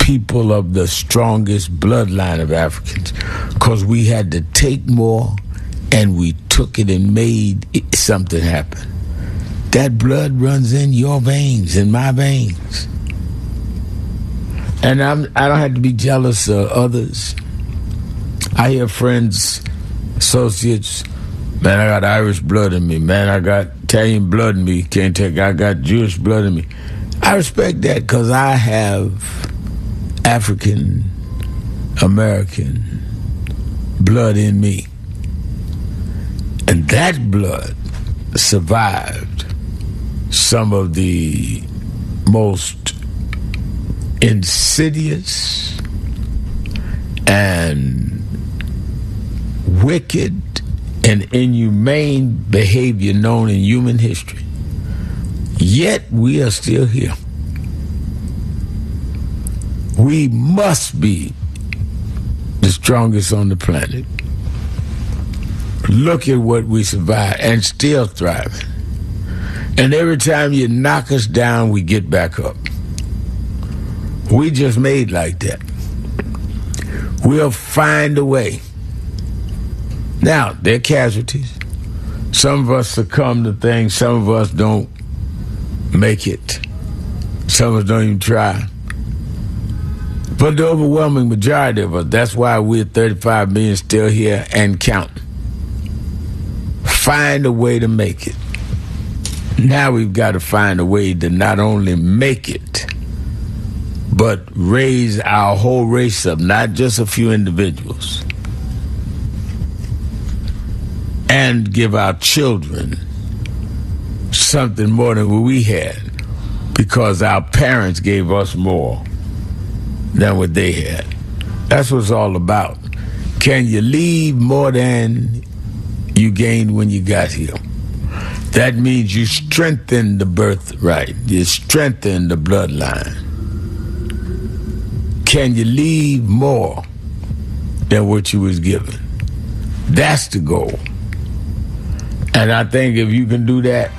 people of the strongest bloodline of Africans, because we had to take more and we took it and made something happen. That blood runs in your veins, in my veins. And I don't have to be jealous of others. I hear friends, associates, man, I got Irish blood in me. Man, I got Italian blood in me. I got Jewish blood in me. I respect that because I have African American blood in me. And that blood survived some of the most insidious and wicked and inhumane behavior known in human history. Yet we are still here. We must be the strongest on the planet. Look at what we survived and still thriving. And every time you knock us down, we get back up. We just made like that. We'll find a way. Now, there are casualties. Some of us succumb to things. Some of us don't make it. Some of us don't even try. But the overwhelming majority of us, that's why we're 35 million still here and counting. Find a way to make it. Now we've got to find a way to not only make it, but raise our whole race up, not just a few individuals. And give our children something more than what we had, because our parents gave us more than what they had. That's what it's all about. Can you leave more than you gained when you got here? That means you strengthen the birthright. You strengthen the bloodline. Can you leave more than what you was given? That's the goal. And I think if you can do that,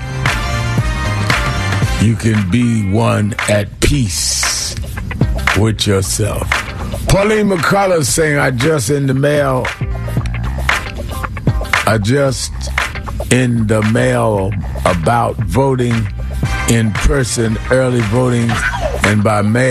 you can be one at peace with yourself. Pauline McCullough saying, I just in the mail about voting in person, early voting, and by mail.